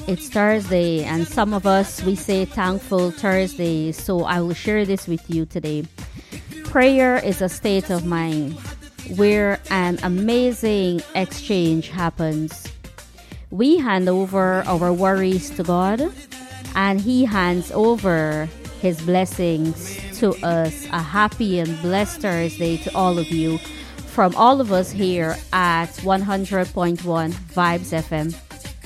It's Thursday, and some of us we say thankful Thursday, so I will share this with you today. Prayer is a state of mind where an amazing exchange happens. We hand over our worries to God, and He hands over His blessings to us. A happy and blessed Thursday to all of you from all of us here at 100.1 Vibes FM.